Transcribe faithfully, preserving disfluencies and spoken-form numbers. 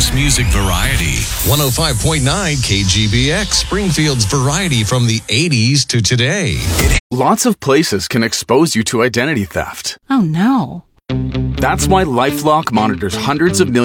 Best music variety. one oh five point nine K G B X, Springfield's variety from the eighties to today. Lots of places can expose you to identity theft. Oh, no. That's why LifeLock monitors hundreds of millions